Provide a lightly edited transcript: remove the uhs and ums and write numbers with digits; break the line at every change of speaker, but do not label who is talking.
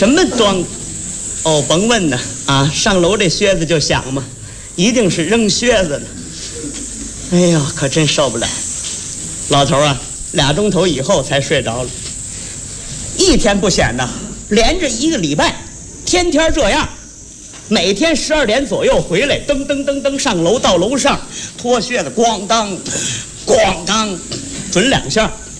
什么装？哦，甭问呢啊！上楼这靴子就响嘛，一定是扔靴子的。哎呦，可真受不了！老头啊，2钟头以后才睡着了，一天不显呢，连着1个礼拜，天天这样。每天12点左右回来，噔噔噔噔上楼，到楼上脱靴子，咣当，咣当，准2下。